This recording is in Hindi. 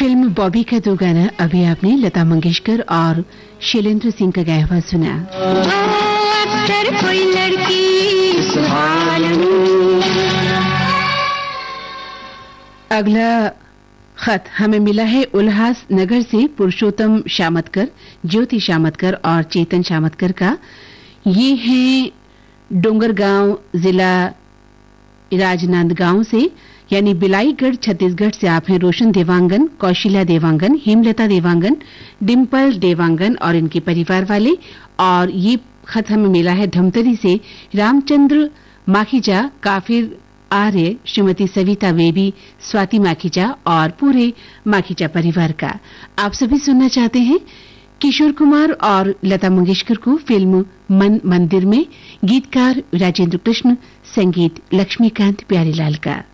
फिल्म बॉबी का दो गाना अभी आपने लता मंगेशकर और शैलेंद्र सिंह का गाया हुआ सुना। कोई लड़की अगला खत हमें मिला है उल्हास नगर से पुरुषोत्तम शामतकर, ज्योति शामतकर और चेतन शामतकर का। ये है डोंगरगांव जिला राजनांदगांव से, यानी बिलाईगढ़ छत्तीसगढ़ से आप हैं रोशन देवांगन, कौशिला देवांगन, हेमलता देवांगन, डिम्पल देवांगन और इनके परिवार वाले। और ये खत हमें मिला है धमतरी से रामचंद्र माखीजा, काफिर आर्य, श्रीमती सविता बेबी, स्वाति माखीजा और पूरे माखीजा परिवार का। आप सभी सुनना चाहते हैं किशोर कुमार और लता मंगेशकर को फिल्म मन मंदिर में। गीतकार राजेंद्र कृष्ण, संगीत लक्ष्मीकांत प्यारीलाल का।